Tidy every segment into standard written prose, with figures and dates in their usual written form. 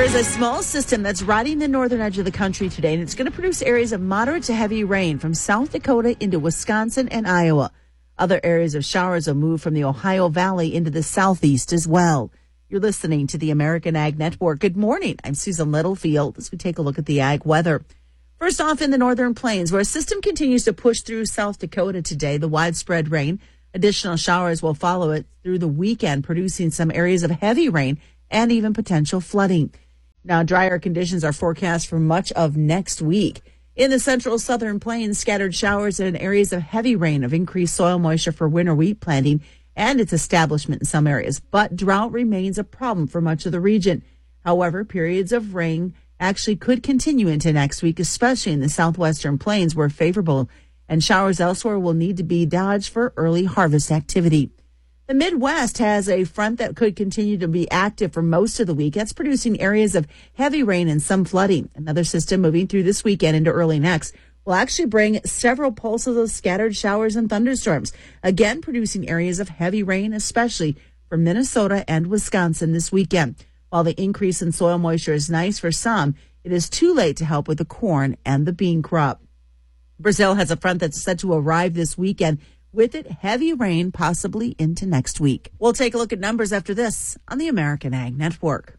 There's a small system that's riding the northern edge of the country today, and it's going to produce areas of moderate to heavy rain from South Dakota into Wisconsin and Iowa. Other areas of showers will move from the Ohio Valley into the southeast as well. You're listening to the American Ag Network. Good morning. I'm Susan Littlefield as we take a look at the ag weather. First off, in the northern plains, where a system continues to push through South Dakota today, the widespread rain. Additional showers will follow it through the weekend, producing some areas of heavy rain and even potential flooding. Now, drier conditions are forecast for much of next week. In the central southern plains, scattered showers and areas of heavy rain have increased soil moisture for winter wheat planting and its establishment in some areas. But drought remains a problem for much of the region. However, periods of rain actually could continue into next week, especially in the southwestern plains where favorable, and showers elsewhere will need to be dodged for early harvest activity. The Midwest has a front that could continue to be active for most of the week. That's producing areas of heavy rain and some flooding. Another system moving through this weekend into early next will actually bring several pulses of scattered showers and thunderstorms, again producing areas of heavy rain, especially for Minnesota and Wisconsin this weekend. While the increase in soil moisture is nice for some, it is too late to help with the corn and the bean crop. Brazil has a front that's set to arrive this weekend, with it heavy rain possibly into next week. We'll take a look at numbers after this on the American Ag Network.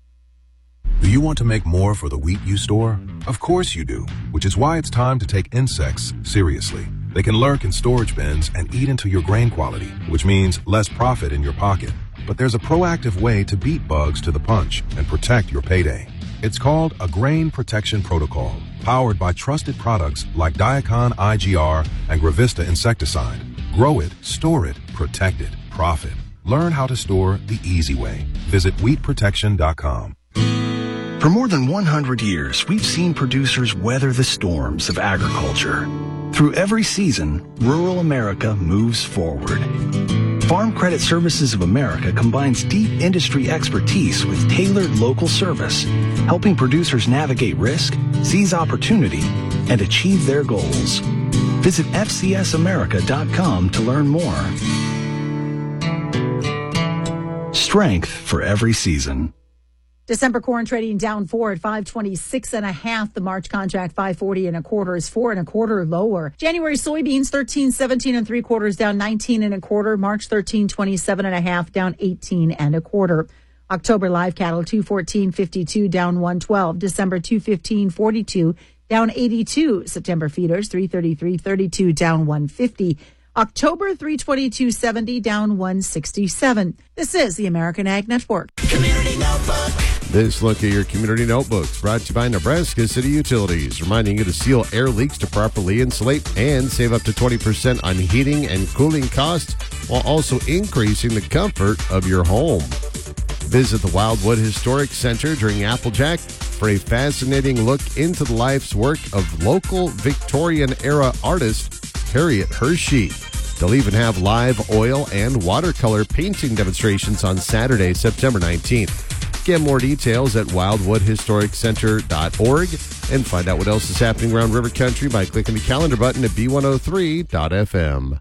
Do you want to make more for the wheat you store? Of course you do, which is why it's time to take insects seriously. They can lurk in storage bins and eat into your grain quality, which means less profit in your pocket. But there's a proactive way to beat bugs to the punch and protect your payday. It's called a Grain Protection Protocol, powered by trusted products like Diacon IGR and Gravista insecticide. Grow it, store it, protect it, profit. Learn how to store the easy way. Visit wheatprotection.com. For more than 100 years, we've seen producers weather the storms of agriculture. Through every season, rural America moves forward. Farm Credit Services of America combines deep industry expertise with tailored local service, helping producers navigate risk, seize opportunity, and achieve their goals. Visit FCSAmerica.com to learn more. Strength for every season. December corn trading down 4 at 526.5. The March contract 540.25 is 4.25 lower. January soybeans 13.17 down 19.25. March 13.27.5 down 18.25. October live cattle 214.52 down 112. December 215.42 down 82. September feeders 333.32 down 150. October 322.70 down 167. This is the American Ag Network. Community Notebook. This look at your Community Notebooks brought to you by Nebraska City Utilities, reminding you to seal air leaks to properly insulate and save up to 20% on heating and cooling costs while also increasing the comfort of your home. Visit the Wildwood Historic Center during Applejack for a fascinating look into the life's work of local Victorian-era artist Harriet Hershey. They'll even have live oil and watercolor painting demonstrations on Saturday, September 19th. Get more details at wildwoodhistoriccenter.org and find out what else is happening around River Country by clicking the calendar button at b103.fm.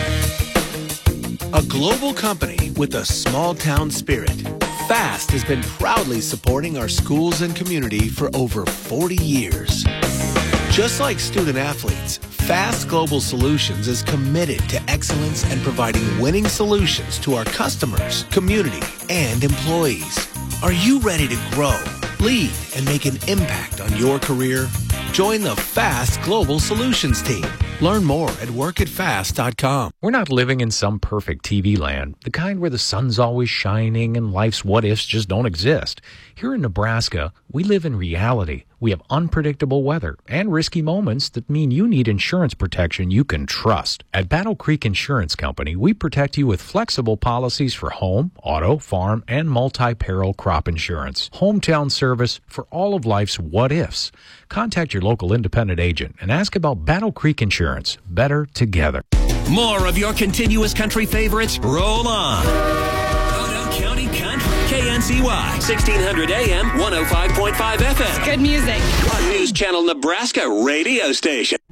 A global company with a small-town spirit, FAST has been proudly supporting our schools and community for over 40 years. Just like student athletes, FAST Global Solutions is committed to excellence and providing winning solutions to our customers, community, and employees. Are you ready to grow, lead, and make an impact on your career? Join the FAST Global Solutions team. Learn more at workatfast.com. We're not living in some perfect TV land, the kind where the sun's always shining and life's what-ifs just don't exist. Here in Nebraska, we live in reality. We have unpredictable weather and risky moments that mean you need insurance protection you can trust. At Battle Creek Insurance Company, we protect you with flexible policies for home, auto, farm, and multi-peril crop insurance. Hometown service for all of life's what-ifs. Contact your local independent agent and ask about Battle Creek Insurance. Better together. More of your continuous country favorites. Roll on. Odo County Country. KNCY, 1600 AM, 105.5 FM. Good music. One News Channel Nebraska radio station.